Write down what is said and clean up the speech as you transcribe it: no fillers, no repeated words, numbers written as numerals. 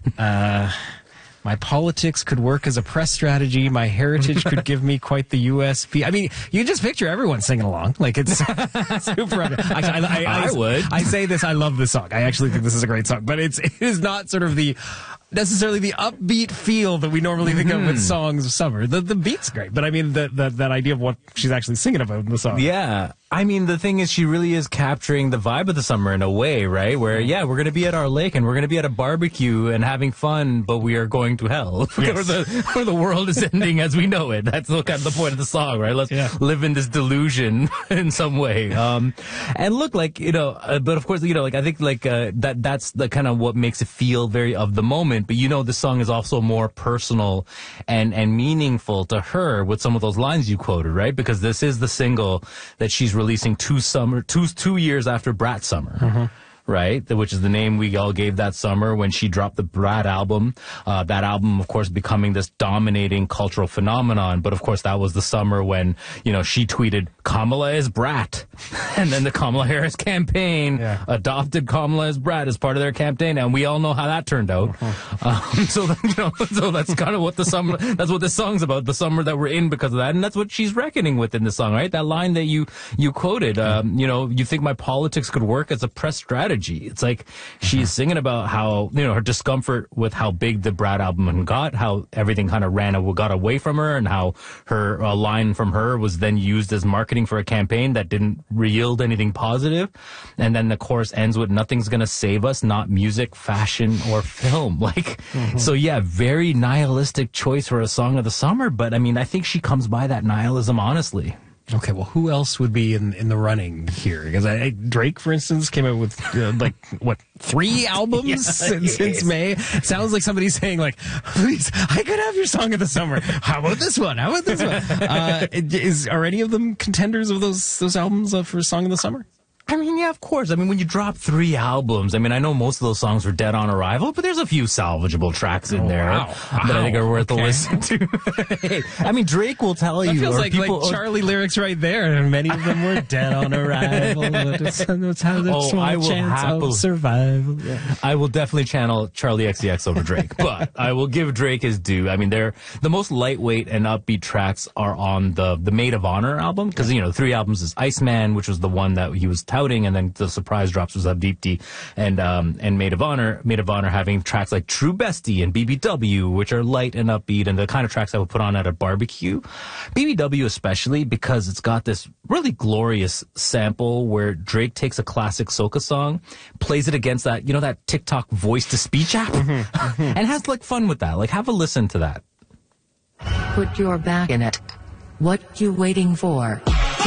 My politics could work as a press strategy. My heritage could give me quite the USP. I mean, you just picture everyone singing along. Like, it's super. I would. I say this, I love this song. I actually think this is a great song, but it is not sort of necessarily the upbeat feel that we normally think of with songs of summer. The beat's great, but I mean, that idea of what she's actually singing about in the song. Yeah. I mean, the thing is, she really is capturing the vibe of the summer in a way, right? Where, yeah, we're going to be at our lake and we're going to be at a barbecue and having fun, but we are going to hell. Yes. Where the world is ending as we know it. That's kind of the point of the song, right? Let's live in this delusion in some way. And look, like, but of course, like, I think, like, that's the kind of what makes it feel very of the moment. But, the song is also more personal and meaningful to her with some of those lines you quoted, right? Because this is the single that she's releasing 2 years after Brat Summer. Right? Which is the name we all gave that summer when she dropped the Brat album. That album, of course, becoming this dominating cultural phenomenon. But of course, that was the summer when, she tweeted, Kamala is Brat. And then the Kamala Harris campaign adopted Kamala as Brat as part of their campaign. And we all know how that turned out. So that's kind of what that's what this song's about. The summer that we're in because of that. And that's what she's reckoning with in the song, right? That line that you quoted, you think my politics could work as a press strategy. It's like she's singing about how, her discomfort with how big the Brat album got, how everything kind of got away from her, and how her line from her was then used as marketing for a campaign that didn't yield anything positive. And then the chorus ends with nothing's gonna save us, not music, fashion, or film. Like, so yeah, very nihilistic choice for a song of the summer. But I mean, I think she comes by that nihilism honestly. Okay, well, who else would be in the running here? Because Drake, for instance, came out with 3 albums since May. Sounds like somebody's saying, like, please, I could have your song of the summer. How about this one? How about this one? Are any of them contenders of those albums for song of the summer? I mean, yeah, of course. I mean, when you drop 3 albums, I mean, I know most of those songs were dead on arrival, but there's a few salvageable tracks in there that I think are worth a listen to. I mean, Drake will tell you. That feels like Charlie lyrics right there, and many of them were dead on arrival. It's how there's small chance of survival. Yeah. I will definitely channel Charlie XCX over Drake, but I will give Drake his due. I mean, the most lightweight and upbeat tracks are on the Maid of Honor album, because, 3 albums is Iceman, which was the one that he was touting, and then the surprise drops was Abdeepti and Maid of Honor. Maid of Honor having tracks like True Bestie and BBW, which are light and upbeat, and the kind of tracks I would put on at a barbecue. BBW especially because it's got this really glorious sample where Drake takes a classic soca song, plays it against that, that TikTok voice-to-speech app, and has fun with that. Like, have a listen to that. Put your back in it. What you waiting for?